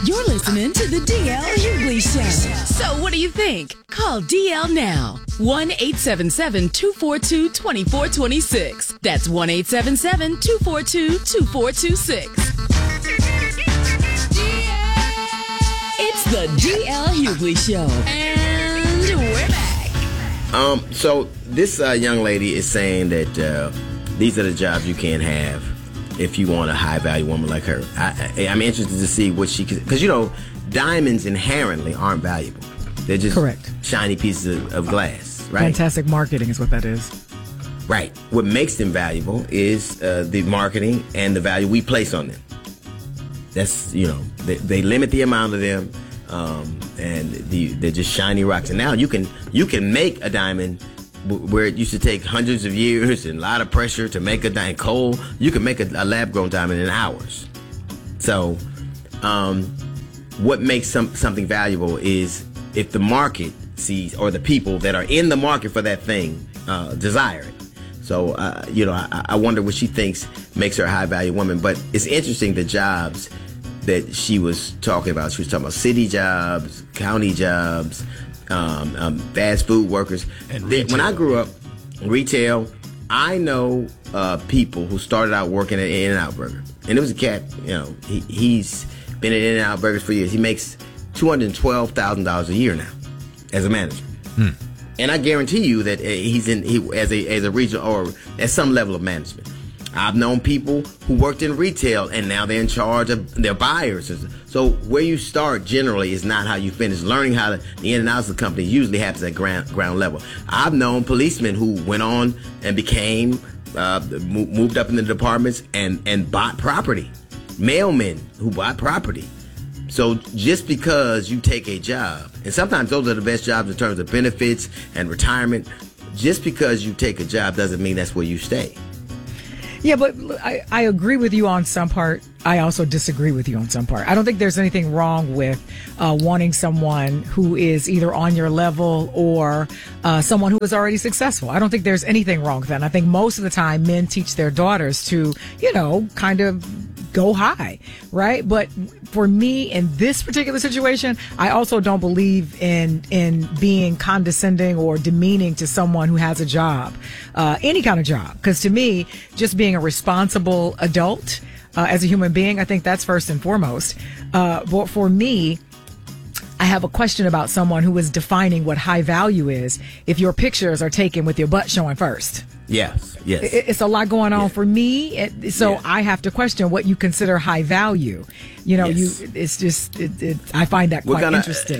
You're listening to the DL Hughley Show. So what do you think? Call DL now. 1-877-242-2426. That's 1-877-242-2426. It's the DL Hughley Show. And we're back. So this young lady is saying that these are the jobs you can't have if you want a high-value woman like her. I'm interested to see what she can... Because, diamonds inherently aren't valuable. They're just correct shiny pieces of glass, right? Fantastic marketing is what that is. Right. What makes them valuable is the marketing and the value we place on them. That's, they limit the amount of them, and they're just shiny rocks. And now you can make a diamond where it used to take hundreds of years and a lot of pressure to make a diamond coal. You can make a lab-grown diamond in hours. So, what makes something valuable is if the market sees, or the people that are in the market for that thing desire it. So, I wonder what she thinks makes her a high-value woman. But it's interesting the jobs that she was talking about. She was talking about city jobs, county jobs, fast food workers. And when I grew up, retail, I know people who started out working at In-N-Out Burger. And it was a cat, he's been at In-N-Out Burgers for years. He makes $212,000 a year now as a manager. And I guarantee you that he's as a regional or at some level of management. I've known people who worked in retail and now they're in charge of their buyers. So where you start generally is not how you finish. Learning how the in and outs of the company usually happens at ground level. I've known policemen who went on and became, moved up in the departments and bought property. Mailmen who bought property. So just because you take a job, and sometimes those are the best jobs in terms of benefits and retirement, just because you take a job doesn't mean that's where you stay. Yeah, but I agree with you on some part. I also disagree with you on some part. I don't think there's anything wrong with wanting someone who is either on your level or someone who is already successful. I don't think there's anything wrong with that. And I think most of the time men teach their daughters to, kind of go high, right? But for me in this particular situation, I also don't believe in being condescending or demeaning to someone who has a job, any kind of job. Because to me, just being a responsible adult as a human being, I think that's first and foremost. But for me, I have a question about someone who is defining what high value is if your pictures are taken with your butt showing first. Yes. It's a lot going on for me. I have to question what you consider high value. It's just, I find that quite interesting.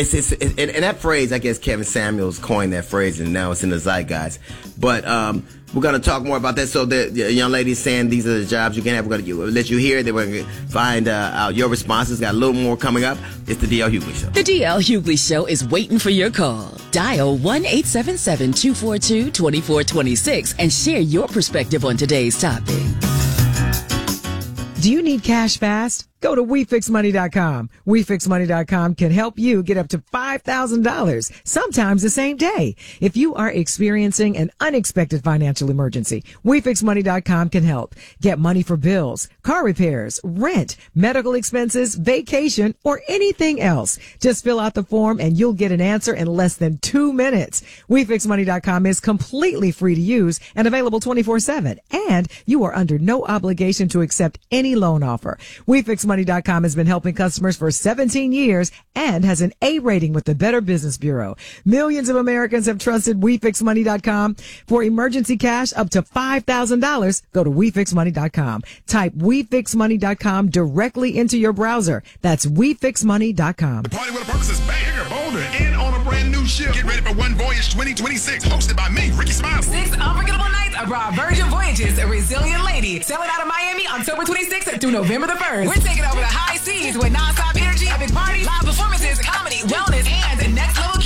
And that phrase, I guess Kevin Samuels coined that phrase and now it's in the zeitgeist. But, we're going to talk more about that. So the young lady is saying these are the jobs you can have. We're going to let you hear it. Then we're going to find out your responses. Got a little more coming up. It's the DL Hughley Show. The DL Hughley Show is waiting for your call. Dial 1-877-242-2426 and share your perspective on today's topic. Do you need cash fast? Go to WeFixMoney.com. WeFixMoney.com can help you get up to $5,000, sometimes the same day. If you are experiencing an unexpected financial emergency, WeFixMoney.com can help. Get money for bills, car repairs, rent, medical expenses, vacation, or anything else. Just fill out the form and you'll get an answer in less than 2 minutes. WeFixMoney.com is completely free to use and available 24/7. And you are under no obligation to accept any loan offer. WeFixMoney.com has been helping customers for 17 years and has an A rating with the Better Business Bureau. Millions of Americans have trusted WeFixMoney.com for emergency cash up to $5,000. Go to WeFixMoney.com. Type WeFixMoney.com directly into your browser. That's WeFixMoney.com. The Party with a Purpose is back. Bigger, bolder, and on a brand new ship. Get ready for One Voyage 2026, hosted by me, Ricky Smiley. 6 unforgettable nights abroad Virgin Voyages, a resilient lady. Sailing out of Miami October 26th through November the 1st. We're taking over the high seas with nonstop energy, epic parties, live performances, comedy, wellness, and next level